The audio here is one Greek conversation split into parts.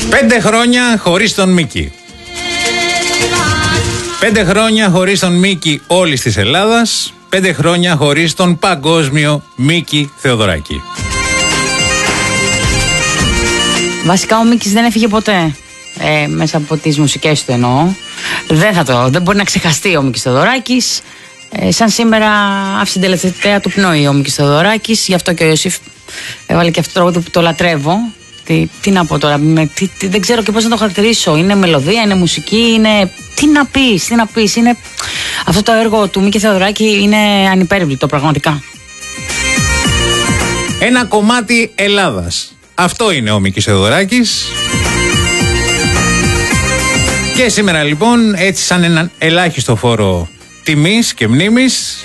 5 χρόνια χωρίς τον Μίκη. 5 χρόνια χωρίς τον Μίκη όλης της Ελλάδας. 5 χρόνια χωρίς τον παγκόσμιο Μίκη Θεοδωράκη. Βασικά ο Μίκης δεν έφυγε ποτέ. Μέσα από τις μουσικές του εννοώ. Δεν μπορεί να ξεχαστεί ο Μίκης Θεοδωράκης. Σαν σήμερα άφησε την τελευταία του πνοή ο Μίκης Θεοδωράκης. Γι' αυτό και ο Ιωσήφ έβαλε και αυτό το τραγούδι που το λατρεύω. Τι να πω τώρα, δεν ξέρω και πώς να το χαρακτηρίσω. Είναι μελωδία, είναι μουσική, είναι. Τι να πεις, είναι. Αυτό το έργο του Μίκη Θεοδωράκη είναι ανυπέρβλητο πραγματικά. Ένα κομμάτι Ελλάδας. Αυτό είναι ο Μίκης Θεοδωράκης. Και σήμερα λοιπόν, έτσι σαν έναν ελάχιστο φόρο τιμής και μνήμης,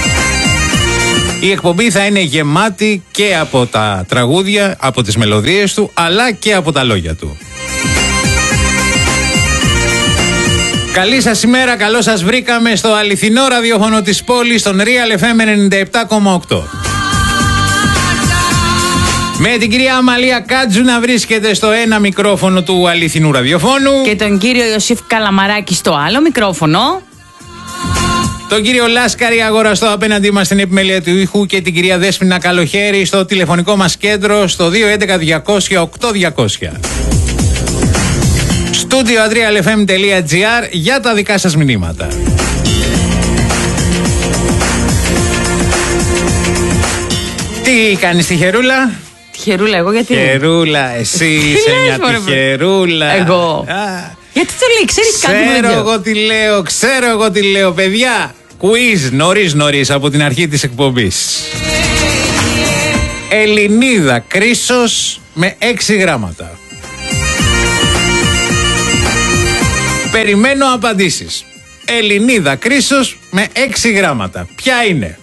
η εκπομπή θα είναι γεμάτη και από τα τραγούδια, από τις μελωδίες του, αλλά και από τα λόγια του. Καλή σας ημέρα, καλώς σας βρήκαμε στο αληθινό ραδιόφωνο της πόλης, στον Real FM 97,8. Με την κυρία Αμαλία Κάτζου να βρίσκεται στο ένα μικρόφωνο του αληθινού ραδιοφώνου. Και τον κύριο Ιωσήφ Καλαμαράκη στο άλλο μικρόφωνο. Τον κύριο Λάσκαρη αγοραστό απέναντί μας στην επιμέλεια του ήχου και την κυρία Δέσποινα Καλοχέρη στο τηλεφωνικό μας κέντρο στο 211-200-8200. Studio.realfm.gr για τα δικά σας μηνύματα. Τι κάνεις τη Χερούλα? Χερούλα, εγώ γιατί? Χερούλα, εσύ είσαι μια τυχερούλα. Εγώ. Γιατί το λέει, ξέρεις κάτι που δεν ξέρω εγώ τι λέω, παιδιά. Quiz νωρίς από την αρχή της εκπομπής. Ελληνίδα Κρίσος με 6 γράμματα. Περιμένω απαντήσεις. Ελληνίδα Κρίσος με 6 γράμματα. Ποια είναι?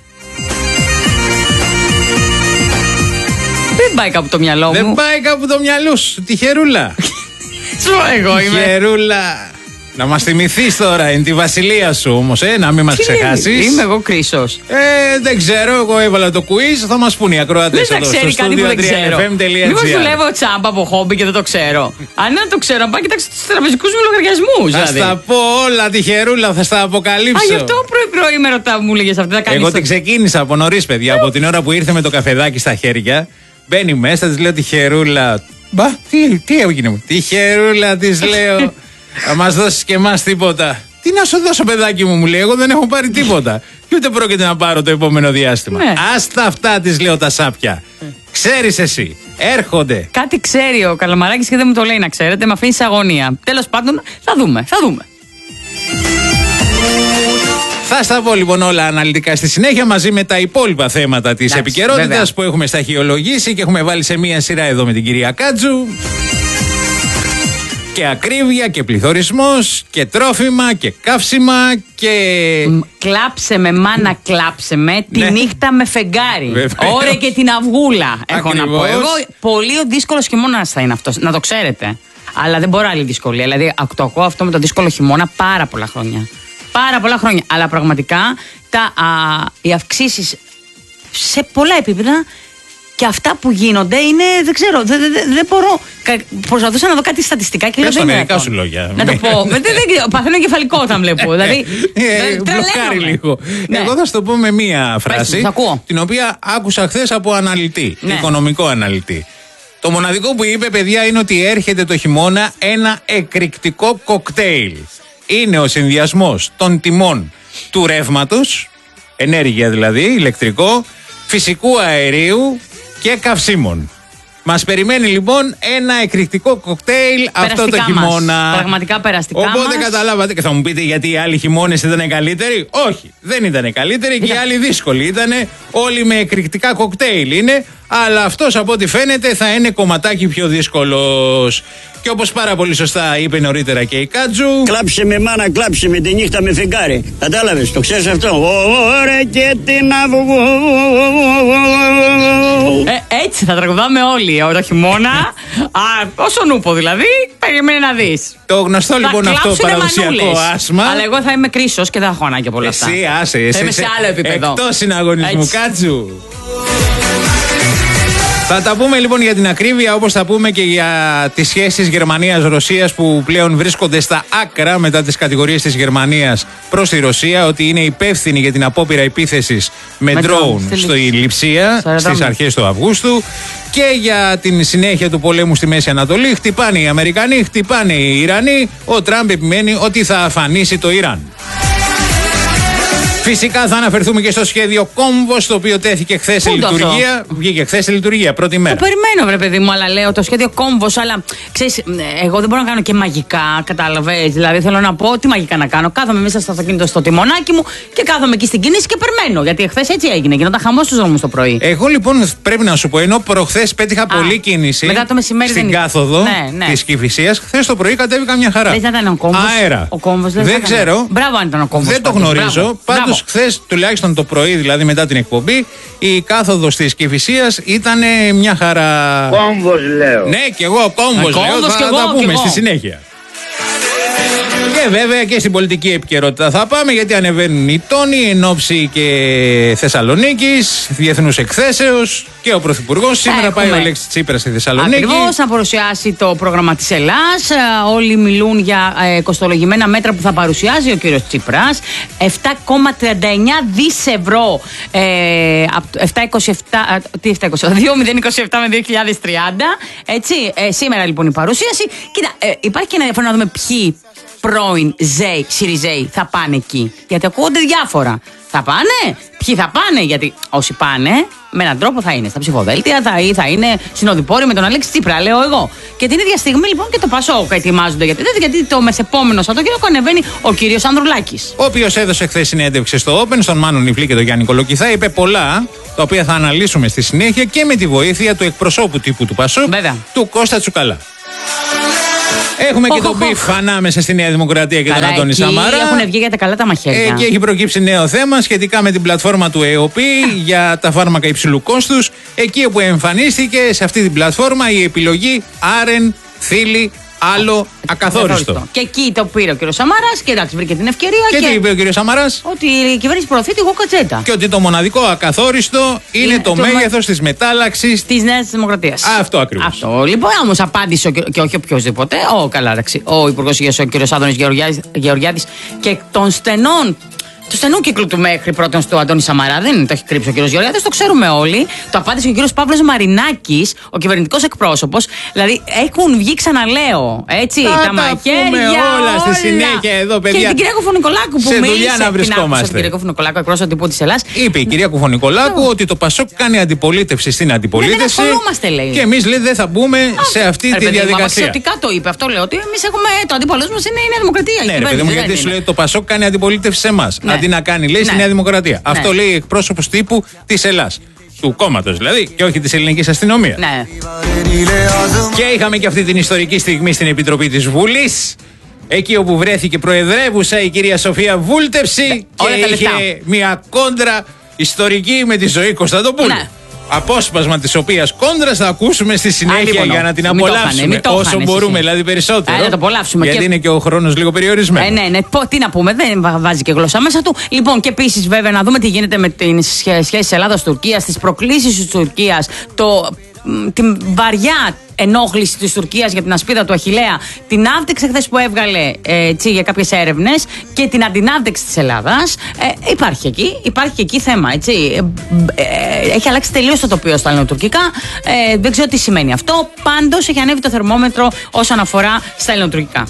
Δεν πάει κάπου το μυαλό μου. Δεν πάει κάπου το μυαλό σου. Τυχερούλα. Εγώ είμαι. Τυχερούλα. Να μας θυμηθείς τώρα, είναι τη βασιλεία σου όμως, να μην μας ξεχάσεις. Είμαι εγώ Κρίσος. Δεν ξέρω, εγώ έβαλα το quiz, θα μας πούνε οι ακροατές εδώ στο studio.3fm.gr. Μήπως δουλεύω τσάμπα από χόμπι και δεν το ξέρω. Αν δεν το ξέρω, να πάω κοιτάξω τους τραπεζικούς μου λογαριασμούς. Θα στα πω όλα, Τυχερούλα, θα στα αποκαλύψω. Γι' αυτό πρωί-πρωί με ρωτά, μου λέγες αυτή. Εγώ την ξεκίνησα από νωρίς, παιδιά, από την ώρα που ήρθε με το καφεδάκι στα χέρια. Μπαίνει μέσα, της λέω Τυχερούλα. Μπα, τι έγινε μου. Τυχερούλα, της λέω. Θα μας δώσεις και εμάς τίποτα? Τι να σου δώσω, παιδάκι μου, μου λέει. Εγώ δεν έχω πάρει τίποτα. Και ούτε πρόκειται να πάρω το επόμενο διάστημα. Άστα αυτά, της λέω, τα σάπια. Ξέρεις εσύ, έρχονται. Κάτι ξέρει ο Καλαμαράκης και δεν μου το λέει, να ξέρετε. Με αφήνει σε αγωνία. Τέλος πάντων, θα δούμε. Θα στα πω λοιπόν όλα αναλυτικά στη συνέχεια, μαζί με τα υπόλοιπα θέματα της επικαιρότητας που έχουμε σταχυολογήσει και έχουμε βάλει σε μία σειρά εδώ με την κυρία Κάτζου. Και ακρίβεια και πληθωρισμός και τρόφιμα και καύσιμα και... Κλάψε με μάνα, κλάψε με τη νύχτα με φεγγάρι. Ωραία και την αυγούλα. Έχω να πω εγώ. Πολύ δύσκολος χειμώνας θα είναι αυτός, να το ξέρετε. Αλλά δεν μπορώ άλλη δυσκολία. Δηλαδή το ακούω αυτό με το δύσκολο χειμώνα πάρα πολλά χρόνια. Αλλά πραγματικά οι αυξήσεις σε πολλά επίπεδα και αυτά που γίνονται είναι, δεν ξέρω, δεν μπορώ. Προσπαθούσα να δω κάτι στατιστικά και λέω. Πες τα μερικά σου λόγια. Να το πω. Παθαίνω κεφαλικό όταν βλέπω. Δηλαδή. Μπλοκάρει λίγο. Εγώ θα σου το πω με μία φράση. Την οποία άκουσα χθες από αναλυτή, οικονομικό αναλυτή. Το μοναδικό που είπε, παιδιά, είναι ότι έρχεται το χειμώνα ένα εκρηκτικό κοκτέιλ. Είναι ο συνδυασμός των τιμών του ρεύματος, ενέργεια δηλαδή, ηλεκτρικό, φυσικού αερίου και καυσίμων. Μας περιμένει λοιπόν ένα εκρηκτικό κοκτέιλ αυτό το χειμώνα. Πραγματικά περαστικά. Οπότε καταλάβατε και θα μου πείτε γιατί οι άλλοι χειμώνες ήταν καλύτεροι. Όχι, δεν ήταν καλύτεροι και οι άλλοι δύσκολοι. Ήτανε όλοι με εκρηκτικά κοκτέιλ είναι, αλλά αυτός από ό,τι φαίνεται θα είναι κομματάκι πιο δύσκολος. Και όπως πάρα πολύ σωστά είπε νωρίτερα και η Κάτζου, κλάψε με μάνα, κλάψε με τη νύχτα με φεγγάρι. Κατάλαβες, το ξέρεις αυτό? Ωραία και την αυγό. Έτσι θα τραγουδάμε όλοι όλο χειμώνα. Όσο νούπο δηλαδή, περίμενε να δεις. Το γνωστό λοιπόν αυτό παραδοσιακό άσμα. Αλλά εγώ θα είμαι Κρίσος και δεν θα έχω ανάγκη από όλα αυτά. Εσύ άσε, θα είμαι σε άλλο επίπεδο. Εκτός συναγωνισμού, Κάτζου. Θα τα πούμε λοιπόν για την ακρίβεια, όπως θα πούμε και για τις σχέσεις Γερμανίας-Ρωσίας που πλέον βρίσκονται στα άκρα μετά τις κατηγορίες της Γερμανίας προς τη Ρωσία ότι είναι υπεύθυνη για την απόπειρα επίθεσης με ντρόουν στη Λειψία στις αρχές του Αυγούστου και για την συνέχεια του πολέμου στη Μέση Ανατολή. Χτυπάνε οι Αμερικανοί, χτυπάνε οι Ιρανοί. Ο Τραμπ επιμένει ότι θα αφανίσει το Ιράν. Φυσικά θα αναφερθούμε και στο σχέδιο Κόμβος, το οποίο τέθηκε χθες σε λειτουργία. Βγήκε χθες σε λειτουργία, πρώτη μέρα. Το περιμένω, βρε παιδί μου, αλλά λέω το σχέδιο Κόμβος, αλλά ξέρεις, εγώ δεν μπορώ να κάνω και μαγικά, κατάλαβες. Δηλαδή θέλω να πω τι μαγικά να κάνω. Κάθομαι μέσα στο αυτοκίνητο στο τιμονάκι μου και κάθομαι εκεί στην κίνηση και περιμένω. Γιατί χθες έτσι έγινε, γινόταν χαμός στους δρόμους το πρωί. Εγώ λοιπόν πρέπει να σου πω, ενώ προχθές πέτυχα πολλή κίνηση μετά το μεσημέρι στην κάθοδο της Κηφισίας, χθες το πρωί κατέβηκα μια χαρά. Δεν ήταν ο Κόμβος. Αέρα. Ο Κόμβος δεν ξέρω. Μπράβο αν ήταν ο Κόμβος. Δεν το γνωρίζω. Πάντως χθες, τουλάχιστον το πρωί, δηλαδή μετά την εκπομπή, η κάθοδος της Κηφισίας ήταν μια χαρά. Κόμβος λέω. Ναι, και εγώ Κόμβος λέω. Θα τα πούμε στη συνέχεια. Και βέβαια και στην πολιτική επικαιρότητα θα πάμε, γιατί ανεβαίνουν οι τόνοι εν ώψη και Θεσσαλονίκης, διεθνούς εκθέσεως, και ο Πρωθυπουργός. Σήμερα πάει ο Αλέξης Τσίπρας στη Θεσσαλονίκη. Ακριβώς, να παρουσιάσει το πρόγραμμα της Ελλάς. Όλοι μιλούν για κοστολογημένα μέτρα που θα παρουσιάζει ο κύριος Τσίπρας. 7,39 δις ευρώ. 2027 με 2030. Έτσι, σήμερα λοιπόν η παρουσίαση. Κοίτα, υπάρχει και ένα ενδιαφέρον να δούμε ποιοι πρώην ΖΕΙ, ΣΥΡΙΖΕΙ θα πάνε εκεί. Γιατί ακούγονται διάφορα. Θα πάνε, ποιοι θα πάνε, γιατί όσοι πάνε με έναν τρόπο θα είναι στα ψηφοδέλτια, θα είναι συνοδοιπόροι με τον Αλέξη Τσίπρα, λέω εγώ. Και την ίδια στιγμή λοιπόν και το ΠΑΣΟΚ ετοιμάζονται γιατί το μεσεπόμενο Σαββατοκύριακο ανεβαίνει ο κύριος Ανδρουλάκης. Ο οποίος έδωσε χθες συνέντευξη στο Open, στον Μάνο Νιφλή και τον Γιάννη Κολοκυθά, είπε πολλά, τα οποία θα αναλύσουμε στη συνέχεια και με τη βοήθεια του εκπροσώπου τύπου του ΠΑΣΟΚ, του Κώστα Τσουκαλά. Έχουμε και τον μπιφ ανάμεσα στη Νέα Δημοκρατία και τον Αντώνη Σαμαρά. Έχουν βγει για τα καλά τα μαχαίρια. Και έχει προκύψει νέο θέμα σχετικά με την πλατφόρμα του ΕΟΠΗ για τα φάρμακα υψηλού κόστους. Εκεί όπου εμφανίστηκε σε αυτή την πλατφόρμα η επιλογή Άρεν, Θήλη, άλλο ακαθόριστο. Και εκεί το πήρε ο κ. Σαμαράς και εντάξει, βρήκε την ευκαιρία. Και τι είπε ο κ. Σαμαράς? Ότι η κυβέρνηση προωθεί τη γοκατσέτα. Και ότι το μοναδικό ακαθόριστο είναι το μέγεθος της μετάλλαξης της Νέας Δημοκρατίας. Αυτό ακριβώς. Αυτό. Λοιπόν, όμως απάντησε και όχι οποιοδήποτε, ο Υπουργός Υγείας, ο κ. Άδωνης Γεωργιάδης, και των στενών. Του στενού κύκλου του μέχρι πρώτον του Αντώνη Σαμαρά, δεν το έχει κρύψει ο κ. Γεωργιάδης, το ξέρουμε όλοι. Το απάντησε ο κ. Παύλος Μαρινάκης, ο κυβερνητικός εκπρόσωπος. Δηλαδή έχουν βγει, ξαναλέω, έτσι, τα μαχαίρια. Όλα στη συνέχεια εδώ, παιδιά. Και την κυρία Κουφωνικολάκου που μίλησε. Σε δουλειά να βρισκόμαστε. Την κυρία Κουφωνικολάκου, εκπρόσωπο τύπου της Ελλάς. Είπε η κυρία Κουφωνικολάκου ότι το ΠΑΣΟΚ κάνει αντιπολίτευση στην αντιπολίτευση. Δεν ασχολούμαστε, λέει. Και εμείς, λέει, δεν θα μπούμε σε αυτή τη διαδικασία. Αξιωτικά το είπε. Αυτό λέω ότι εμείς έχουμε το αντίπαλό μας είναι η Νέα Δημοκρατία. Ναι, ρε παιδί μου, γιατί σου λέει το ΠΑΣΟΚ κάνει αντιπολίτευση σε εμάς. Αντί να κάνει, λέει, στη Νέα Δημοκρατία. Αυτό λέει εκπρόσωπος τύπου της Ελλάς. Του κόμματος δηλαδή, και όχι της ελληνικής αστυνομίας. Ναι. Και είχαμε και αυτή την ιστορική στιγμή στην Επιτροπή της Βουλής. Εκεί όπου βρέθηκε προεδρεύουσα η κυρία Σοφία Βούλτευση και είχε μια κόντρα ιστορική με τη Ζωή Κωνσταντοπούλου. Ναι. Απόσπασμα της οποίας κόντρας θα ακούσουμε στη συνέχεια για να την απολαύσουμε όσο μπορούμε, δηλαδή περισσότερο. Το απολαύσουμε. Γιατί είναι και ο χρόνος λίγο περιορισμένος. Ναι. Τι να πούμε, δεν βάζει και γλώσσα μέσα του. Λοιπόν, και επίσης βέβαια να δούμε τι γίνεται με τις σχέσεις Ελλάδας-Τουρκίας, τις προκλήσεις της Τουρκίας, την βαριά ενόχληση της Τουρκίας για την ασπίδα του Αχιλλέα, την άβδειξη χθες που έβγαλε για κάποιες έρευνες και την αντινάβδειξη της Ελλάδας. Υπάρχει εκεί θέμα, έτσι. Έχει αλλάξει τελείως το τοπίο στα ελληνοτουρκικά. Δεν ξέρω τι σημαίνει αυτό. Πάντως έχει ανέβει το θερμόμετρο όσον αφορά στα ελληνοτουρκικά.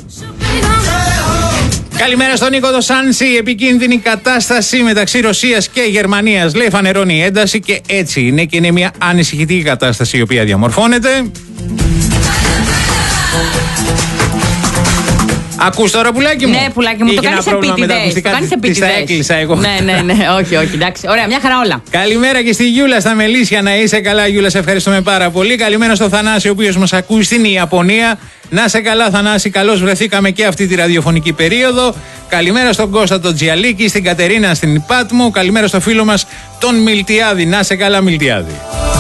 Καλημέρα στον Νίκο Δοσάνση. Επικίνδυνη κατάσταση μεταξύ Ρωσίας και Γερμανίας, λέει, φανερώνει η ένταση, και έτσι είναι, και είναι μια ανησυχητική κατάσταση η οποία διαμορφώνεται. Ακούς τώρα, πουλάκι μου? Ναι, πουλάκι μου, το κάνεις επίτηδες. Τα έκλεισα εγώ. Ναι, όχι, εντάξει. Ωραία, μια χαρά όλα. Καλημέρα και στη Γιούλα στα Μελίσια, να είσαι καλά, Γιούλα, σε ευχαριστούμε πάρα πολύ. Καλημέρα στο Θανάση, ο οποίος μας ακούει στην Ιαπωνία. Να σε καλά, Θανάση, καλώς βρεθήκαμε και αυτή τη ραδιοφωνική περίοδο. Καλημέρα στον Κώστα τον Τζιαλίκη, στην Κατερίνα στην Πάτμο. Καλημέρα στο φίλο μας τον Μιλτιάδη. Να σε καλά, Μιλτιάδη.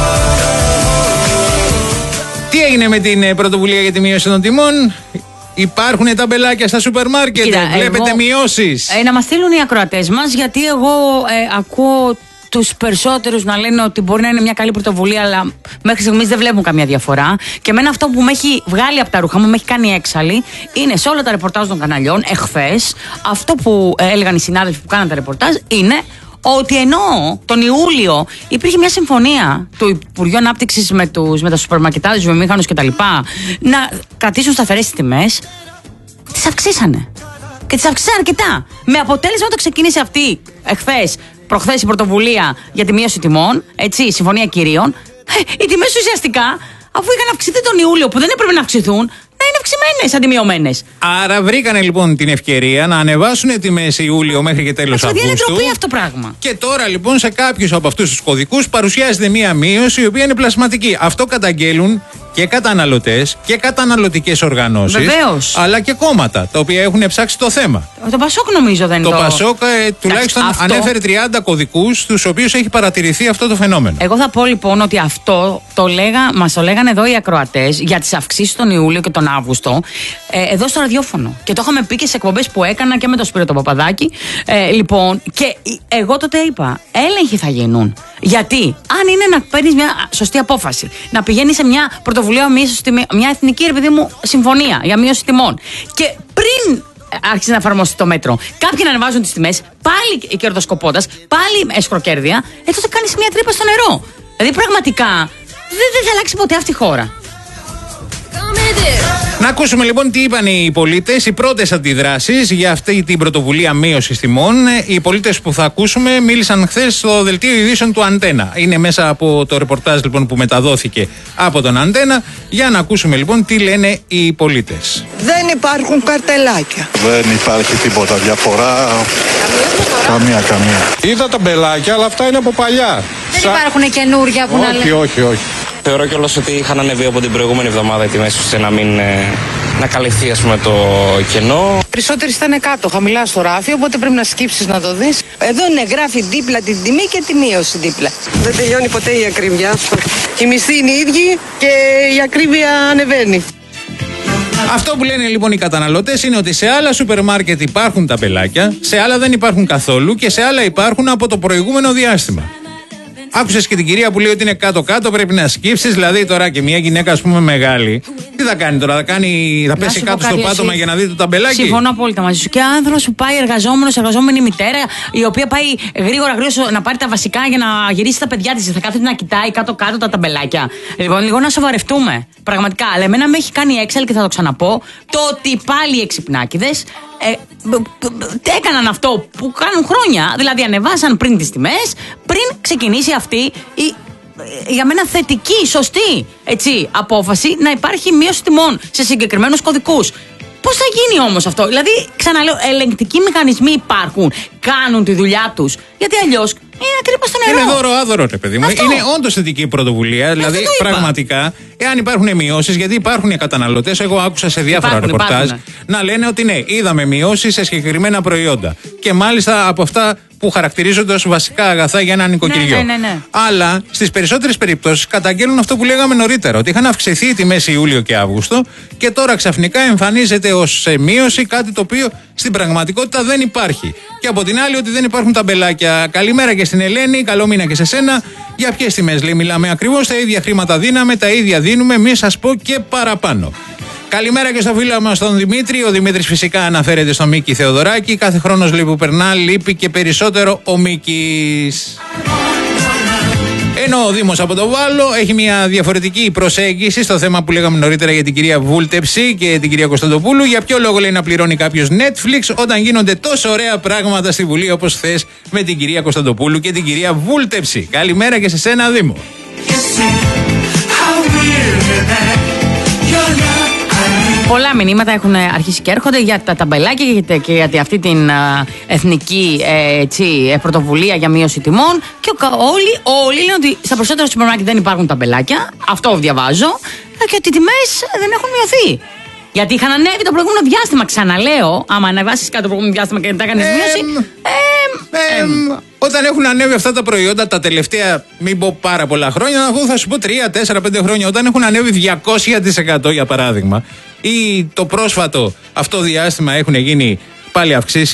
Τι έγινε με την πρωτοβουλία για τη μείωση των τιμών? Υπάρχουν ταμπελάκια στα σούπερ μάρκετ, βλέπετε μειώσεις? Να μας στείλουν οι ακροατές μας, γιατί εγώ ακούω τους περισσότερους να λένε ότι μπορεί να είναι μια καλή πρωτοβουλία, αλλά μέχρι στιγμής δεν βλέπουν καμία διαφορά. Και εμένα αυτό που με έχει βγάλει από τα ρούχα μου, με έχει κάνει έξαλλη, είναι σε όλα τα ρεπορτάζ των καναλιών εχθές. Αυτό που έλεγαν οι συνάδελφοι που κάναν τα ρεπορτάζ είναι ότι ενώ τον Ιούλιο υπήρχε μια συμφωνία του Υπουργείου Ανάπτυξης με τα σούπερμαρκετάδες, βιομήχανους κτλ. Να κρατήσουν σταθερές τις τιμές, τις αυξήσανε. Και τις αυξήσανε αρκετά. Με αποτέλεσμα όταν ξεκίνησε αυτή προχθές η πρωτοβουλία για τη μείωση τιμών, έτσι, η συμφωνία κυρίων, οι τιμές ουσιαστικά, αφού είχαν αυξηθεί τον Ιούλιο που δεν έπρεπε να αυξηθούν, να είναι αυξημένες αντί μειωμένες. Άρα βρήκανε λοιπόν την ευκαιρία να ανεβάσουν τιμές Ιούλιο μέχρι και τέλος Αυγούστου. Είναι ντροπή αυτό το πράγμα. Και τώρα λοιπόν σε κάποιους από αυτούς τους κωδικούς παρουσιάζεται μία μείωση η οποία είναι πλασματική. Αυτό καταγγέλουν και καταναλωτές και καταναλωτικές οργανώσεις. Βεβαίως. Αλλά και κόμματα τα οποία έχουν ψάξει το θέμα. Το Πασόκ νομίζω δεν είναι. Το Πασόκ τουλάχιστον ανέφερε 30 κωδικούς στους οποίους έχει παρατηρηθεί αυτό το φαινόμενο. Εγώ θα πω λοιπόν ότι αυτό μας το λέγανε εδώ οι ακροατές για τις αυξήσεις τον Ιούλιο και τον Αύγουστο, εδώ στο ραδιόφωνο. Και το είχαμε πει και σε εκπομπές που έκανα και με τον Σπύρο τον Παπαδάκη. Λοιπόν, και εγώ τότε είπα, έλεγχοι θα γίνουν. Γιατί αν είναι να παίρνεις μια σωστή απόφαση, να πηγαίνεις σε μια πρωτοβουλία, μια εθνική συμφωνία για μείωση τιμών, και πριν άρχισε να εφαρμόσει το μέτρο, κάποιοι να ανεβάζουν τις τιμές, πάλι κερδοσκοπώντας, πάλι εσχροκέρδεια, τότε κάνεις μια τρύπα στο νερό. Δηλαδή πραγματικά δεν θα αλλάξει ποτέ αυτή η χώρα. Να ακούσουμε λοιπόν τι είπαν οι πολίτες, οι πρώτες αντιδράσεις για αυτή την πρωτοβουλία μείωσης τιμών. Οι πολίτες που θα ακούσουμε μίλησαν χθες στο δελτίο ειδήσεων του Αντένα. Είναι μέσα από το ρεπορτάζ λοιπόν που μεταδόθηκε από τον Αντένα. Για να ακούσουμε λοιπόν τι λένε οι πολίτες. Δεν υπάρχουν καρτελάκια. Δεν υπάρχει τίποτα διαφορά. Καμία. Είδα τα μπελάκια, αλλά αυτά είναι από παλιά. Δεν υπάρχουν καινούρια που να λένε. Όχι. Θεωρώ κιόλας ότι είχαν ανεβεί από την προηγούμενη εβδομάδα οι τιμές ώστε να καλυφθεί, ας πούμε, το κενό. Περισσότεροι ήταν κάτω, χαμηλά στο ράφι, οπότε πρέπει να σκύψεις να το δεις. Εδώ είναι, γράφει δίπλα την τιμή και τη μείωση δίπλα. Δεν τελειώνει ποτέ η ακρίβεια. Οι μισθοί είναι οι ίδιοι και η ακρίβεια ανεβαίνει. Αυτό που λένε λοιπόν οι καταναλωτές είναι ότι σε άλλα σούπερ μάρκετ υπάρχουν ταμπελάκια, σε άλλα δεν υπάρχουν καθόλου και σε άλλα υπάρχουν από το προηγούμενο διάστημα. Άκουσες και την κυρία που λέει ότι είναι κάτω-κάτω, πρέπει να σκύψεις. Δηλαδή τώρα και μια γυναίκα, ας πούμε, μεγάλη, τι θα κάνει τώρα, θα πέσει κάτω στο πάτωμα για να δει το ταμπελάκι. Συμφωνώ απόλυτα μαζί σου. Και άνθρωπος που πάει εργαζόμενη μητέρα, η οποία πάει γρήγορα να πάρει τα βασικά για να γυρίσει τα παιδιά της, θα κάθεται να κοιτάει κάτω-κάτω τα ταμπελάκια. Λοιπόν, λίγο να σοβαρευτούμε. Πραγματικά. Αλλά εμένα με έχει κάνει έξαλλη και θα το ξαναπώ, το ότι πάλι οι εξυπνάκηδες έκαναν αυτό που κάνουν χρόνια. Δηλαδή ανεβάσαν πριν τις τιμές, πριν ξεκινήσει αυτή η, για μένα θετική, σωστή, έτσι, απόφαση να υπάρχει μείωση τιμών σε συγκεκριμένους κωδικούς. Πώς θα γίνει όμως αυτό? Δηλαδή, ξαναλέω, ελεγκτικοί μηχανισμοί υπάρχουν, κάνουν τη δουλειά τους. Γιατί αλλιώς είναι τρύπα στο νερό. Είναι δώρο-άδωρο, ρε παιδί μου. Αυτό. Είναι όντως θετική πρωτοβουλία. Δηλαδή, πραγματικά, εάν υπάρχουν μειώσεις, γιατί υπάρχουν οι καταναλωτές, εγώ άκουσα σε διάφορα ρεπορτάζ να λένε ότι ναι, είδαμε μειώσεις σε συγκεκριμένα προϊόντα. Και μάλιστα από αυτά που χαρακτηρίζονται ως βασικά αγαθά για ένα νοικοκυριό. Ναι. Αλλά στις περισσότερες περιπτώσεις καταγγέλνουν αυτό που λέγαμε νωρίτερα, ότι είχαν αυξηθεί οι τιμές Ιούλιο και Αύγουστο και τώρα ξαφνικά εμφανίζεται ως μείωση κάτι το οποίο στην πραγματικότητα δεν υπάρχει. Και από την άλλη ότι δεν υπάρχουν ταμπελάκια. Καλημέρα και στην Ελένη, καλό μήνα και σε σένα. Για ποιες τιμές λέει, μιλάμε ακριβώς, τα ίδια χρήματα δίναμε, τα ίδια δίνουμε, μη σας πω και παραπάνω. Καλημέρα και στο φίλο μας τον Δημήτρη. Ο Δημήτρης φυσικά αναφέρεται στο Μίκη Θεοδωράκη. Κάθε χρόνος λέει που περνά, λείπει και περισσότερο ο Μίκης. Ενώ ο Δήμος από το Βάλο έχει μια διαφορετική προσέγγιση στο θέμα που λέγαμε νωρίτερα για την κυρία Βούλτεψη και την κυρία Κωνσταντοπούλου. Για ποιο λόγο λέει να πληρώνει κάποιος Netflix όταν γίνονται τόσο ωραία πράγματα στη Βουλή όπως χθες με την κυρία Κωνσταντοπούλου και την κυρία Βούλτεψη. Καλημέρα και σε σένα, Δήμο. Πολλά μηνύματα έχουν αρχίσει και έρχονται για τα ταμπελάκια και για αυτή την εθνική πρωτοβουλία για μείωση τιμών. Και όλοι λένε ότι στα περισσότερα σούπερ μάρκετ δεν υπάρχουν ταμπελάκια. Αυτό διαβάζω. Και ότι οι τιμές δεν έχουν μειωθεί. Γιατί είχαν ανέβει το προηγούμενο διάστημα. Ξαναλέω, άμα ανεβάσεις κάτι το προηγούμενο διάστημα και μετά κάνεις μείωση. Όταν έχουν ανέβει αυτά τα προϊόντα τα τελευταία, μην πω πάρα πολλά χρόνια, εγώ θα σου πω 3, 4, 5 χρόνια, όταν έχουν ανέβει 200% για παράδειγμα, ή το πρόσφατο αυτό διάστημα έχουν γίνει πάλι αυξήσεις,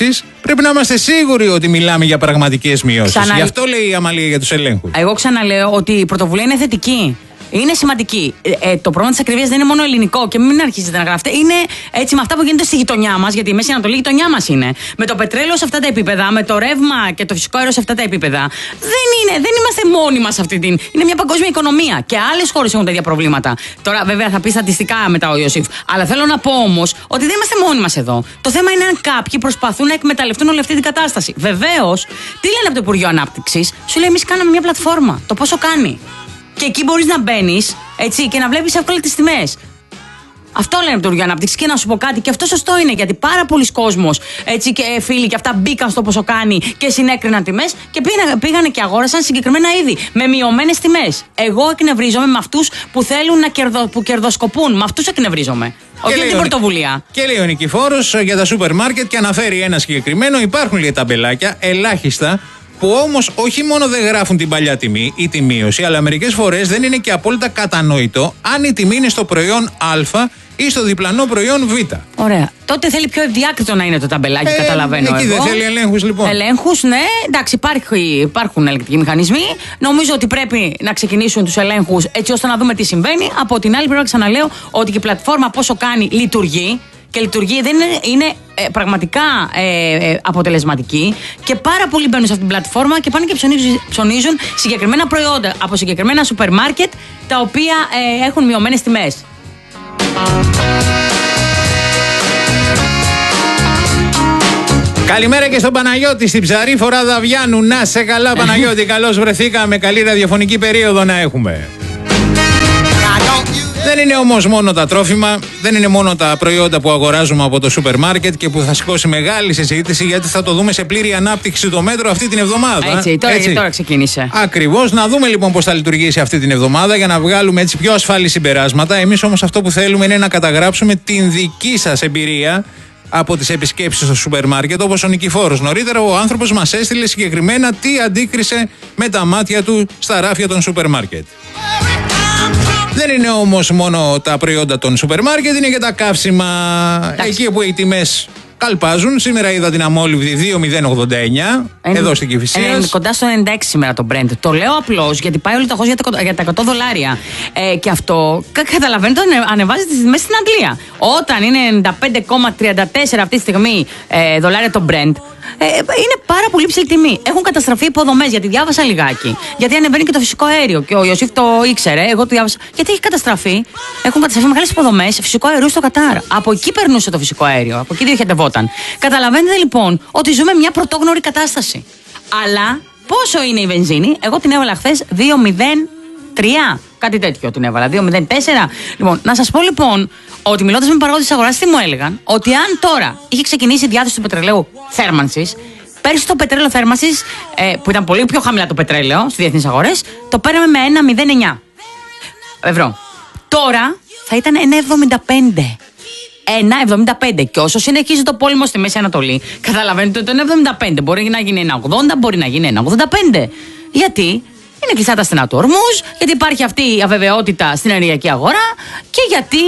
πρέπει να είμαστε σίγουροι ότι μιλάμε για πραγματικές μειώσεις. Γι' αυτό λέει η Αμαλία για τους ελέγχους. Εγώ ξαναλέω ότι η πρωτοβουλία είναι θετική. Είναι σημαντική. Το πρόβλημα της ακρίβειας δεν είναι μόνο ελληνικό και μην αρχίζετε να γράφετε. Είναι έτσι με αυτά που γίνονται στη γειτονιά μας, γιατί η Μέση Ανατολή γειτονιά μας είναι. Με το πετρέλαιο σε αυτά τα επίπεδα, με το ρεύμα και το φυσικό αέριο σε αυτά τα επίπεδα. Δεν είμαστε μόνοι μας σε αυτή την. Είναι μια παγκόσμια οικονομία και άλλες χώρες έχουν τέτοια προβλήματα. Τώρα, βέβαια, θα πει στατιστικά μετά ο Ιωσήφ. Αλλά θέλω να πω όμως ότι δεν είμαστε μόνοι μας εδώ. Το θέμα είναι αν κάποιοι προσπαθούν να εκμεταλλευτούν όλη αυτή την κατάσταση. Βεβαίως, τι λένε από το Υπουργείο Ανάπτυξης, σου λέει: εμείς κάναμε μια πλατφόρμα. Το πόσο κάνει. Και εκεί μπορείς να μπαίνεις και να βλέπεις εύκολα τις τιμές. Αυτό λένε από το Υπουργείο Ανάπτυξης. Και να σου πω κάτι, και αυτό σωστό είναι, γιατί πάρα πολλοί κόσμος και φίλοι και αυτά μπήκαν στο πόσο κάνει και συνέκριναν τιμές και πήγανε και αγόρασαν συγκεκριμένα είδη με μειωμένες τιμές. Εγώ εκνευρίζομαι με αυτούς που θέλουν που κερδοσκοπούν. Με αυτούς εκνευρίζομαι. Όχι την πρωτοβουλία. Και λέει ο Νικηφόρος για τα σούπερ μάρκετ και αναφέρει ένα συγκεκριμένο. Υπάρχουν λέει ταμπελάκια, ελάχιστα, που όμως όχι μόνο δεν γράφουν την παλιά τιμή ή τη μείωση, αλλά μερικές φορές δεν είναι και απόλυτα κατανοητό αν η τιμή είναι στο προϊόν Α ή στο διπλανό προϊόν Β. Ωραία. Τότε θέλει πιο ευδιάκριτο να είναι το ταμπελάκι, καταλαβαίνω. Εκεί δεν θέλει ελέγχους λοιπόν. Ελέγχους, ναι. Εντάξει, υπάρχουν ελεγκτικοί μηχανισμοί. Νομίζω ότι πρέπει να ξεκινήσουν τους ελέγχους έτσι ώστε να δούμε τι συμβαίνει. Από την άλλη, πρέπει να ξαναλέω ότι και η πλατφόρμα πόσο κάνει λειτουργεί. Και λειτουργεί, δεν είναι πραγματικά αποτελεσματική και πάρα πολλοί μπαίνουν σε αυτήν την πλατφόρμα και πάνε και ψωνίζουν συγκεκριμένα προϊόντα από συγκεκριμένα σούπερ μάρκετ τα οποία έχουν μειωμένες τιμές. Καλημέρα και στον Παναγιώτη στην Ψαρή Φορά Δαβιάνου. Να σε καλά Παναγιώτη, καλώς βρεθήκαμε, καλή ραδιοφωνική περίοδο να έχουμε. Δεν είναι όμως μόνο τα τρόφιμα, δεν είναι μόνο τα προϊόντα που αγοράζουμε από το σούπερ μάρκετ και που θα σηκώσει μεγάλη συζήτηση, γιατί θα το δούμε σε πλήρη ανάπτυξη το μέτρο αυτή την εβδομάδα. Τώρα ξεκίνησε. Ακριβώς, να δούμε λοιπόν πώς θα λειτουργήσει αυτή την εβδομάδα για να βγάλουμε έτσι πιο ασφαλή συμπεράσματα. Εμείς όμως αυτό που θέλουμε είναι να καταγράψουμε την δική σας εμπειρία από τις επισκέψεις στο σούπερ μάρκετ, όπως ο Νικηφόρος. Νωρίτερα ο άνθρωπος μας έστειλε συγκεκριμένα τι αντίκρισε με τα μάτια του στα ράφια των σούπερ μάρκετ. Δεν είναι όμως μόνο τα προϊόντα των σούπερ μάρκετ, είναι και τα καύσιμα. Εκεί που οι τιμές καλπάζουν. Σήμερα είδα την αμόλυβδη 2,089 εδώ στην Κηφισίας. Είναι κοντά στο 96 σήμερα το Brent. Το λέω απλώς γιατί πάει όλο το χώρο για τα $100. Και αυτό καταλαβαίνετε ανεβάζει τις τιμές στην Αγγλία. Όταν είναι 95,34 αυτή τη στιγμή δολάρια το Brent. Είναι πάρα πολύ ψηλή τιμή. Έχουν καταστραφεί υποδομές, γιατί διάβασα λιγάκι. Γιατί ανεβαίνει και το φυσικό αέριο. Και ο Ιωσήφ το ήξερε, εγώ το διάβασα. Γιατί έχει καταστραφεί. Έχουν καταστραφεί μεγάλες υποδομές φυσικό αέριο στο Κατάρ. Από εκεί περνούσε το φυσικό αέριο. Από εκεί διοχετευόταν. Καταλαβαίνετε λοιπόν ότι ζούμε μια πρωτόγνωρη κατάσταση. Αλλά πόσο είναι η βενζίνη, εγώ την έβαλα χθες 2,03. Κάτι τέτοιο την έβαλα, 2,04. Λοιπόν, να σας πω λοιπόν ότι μιλώντας με παραγόντες της αγοράς, τι μου έλεγαν, ότι αν τώρα είχε ξεκινήσει η διάθεση του πετρελαίου θέρμανσης, πέρσι το πετρέλαιο θέρμανσης, που ήταν πολύ πιο χαμηλά το πετρέλαιο στις διεθνείς αγορές, το πέραμε με 1,09 ευρώ. Τώρα θα ήταν 1,75. 1,75. Και όσο συνεχίζει το πόλεμο στη Μέση Ανατολή, καταλαβαίνετε ότι το 1,75 μπορεί να γίνει 1,80, μπορεί να γίνει 1,85. Γιατί? Είναι κλειστά τα στενά του ορμούς, γιατί υπάρχει αυτή η αβεβαιότητα στην ενεργειακή αγορά και γιατί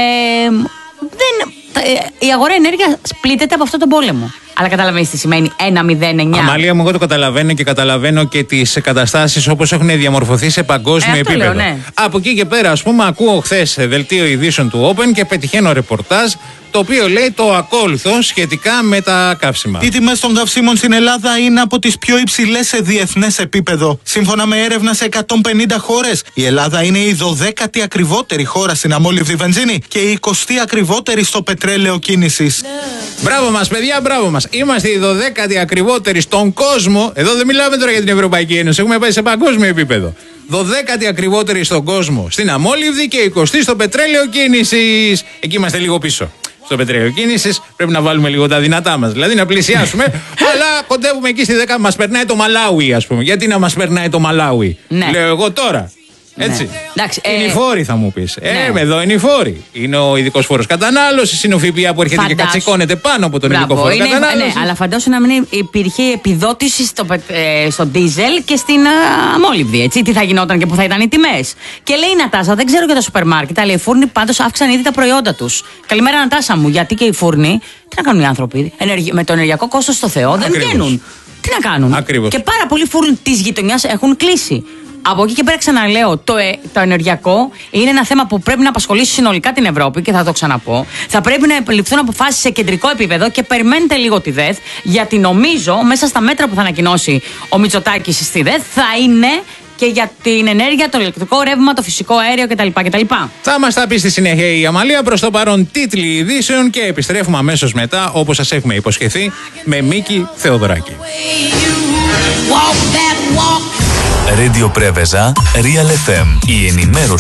η αγορά ενέργειας πλήττεται από αυτόν τον πόλεμο. Αλλά καταλαβαίνεις τι σημαίνει 1,09. Αμαλία μου, εγώ το καταλαβαίνω και καταλαβαίνω και τις καταστάσεις όπως έχουν διαμορφωθεί σε παγκόσμιο επίπεδο. Λέω, ναι. Από εκεί και πέρα, ας πούμε, ακούω χθες δελτίο ειδήσεων του Open και πετυχαίνω ρεπορτάζ το οποίο λέει το ακόλουθο σχετικά με τα καύσιμα. Οι τιμές των καυσίμων στην Ελλάδα είναι από τις πιο υψηλές σε διεθνές επίπεδο. Σύμφωνα με έρευνα σε 150 χώρες, η Ελλάδα είναι η 12η ακριβότερη χώρα στην αμόλυβδη βενζίνη και η 20η ακριβότερη στο πετρέλαιο κίνησης. Μπράβο μας, παιδιά, μπράβο μας. Είμαστε οι 12η ακριβότεροι στον κόσμο. Εδώ δεν μιλάμε τώρα για την Ευρωπαϊκή Ένωση, έχουμε πάει σε παγκόσμιο επίπεδο. 12η ακριβότερη στον κόσμο στην αμόλυβδη και 20η στο πετρέλαιο κίνησης. Εκεί είμαστε λίγο πίσω. Στο πετρέλαιο κίνησης πρέπει να βάλουμε λίγο τα δυνατά μας. Δηλαδή να πλησιάσουμε, αλλά κοντεύουμε εκεί στη 10. Μας περνάει το Μαλάουι, ας πούμε. Γιατί να μας περνάει το Μαλάουι? Ναι. Λέω εγώ τώρα. Έτσι. Εντάξει, είναι οι φόροι, θα μου πεις. Εδώ είναι οι φόροι. Είναι ο ειδικός φόρος κατανάλωσης, είναι ο ΦΠΑ που έρχεται και κατσικώνεται πάνω από τον ειδικό φόρο κατανάλωσης. Ναι, αλλά φαντάσου να μην υπήρχε επιδότηση στο ντίζελ και στην αμόλυβδη. Έτσι, τι θα γινόταν και πού θα ήταν οι τιμές. Και λέει η Νατάσα, δεν ξέρω για τα σούπερ μάρκετ, αλλά οι φούρνοι πάντως αύξαν ήδη τα προϊόντα τους. Καλημέρα, Νατάσα μου, γιατί και οι φούρνοι, τι να κάνουν οι άνθρωποι, με το ενεργειακό κόστος στο Θεό δεν βγαίνουν. Τι να κάνουν. Ακριβώς. Και πάρα πολλοί φούρνοι της γειτονιάς έχουν κλείσει. Από εκεί και πέρα, ξαναλέω, το ενεργειακό είναι ένα θέμα που πρέπει να απασχολήσει συνολικά την Ευρώπη και θα το ξαναπώ. Θα πρέπει να ληφθούν αποφάσεις σε κεντρικό επίπεδο και περιμένετε λίγο τη ΔΕΘ, γιατί νομίζω μέσα στα μέτρα που θα ανακοινώσει ο Μητσοτάκης στη ΔΕΘ θα είναι και για την ενέργεια, το ηλεκτρικό ρεύμα, το φυσικό αέριο κτλ. Θα μας τα πει στη συνέχεια η Αμαλία. Προς το παρόν, τίτλοι ειδήσεων και επιστρέφουμε αμέσως μετά, όπως σας έχουμε υποσχεθεί, με Μίκη Θεοδωράκη. Radio Πρέβεζα, Real FM. Η ενημέρωση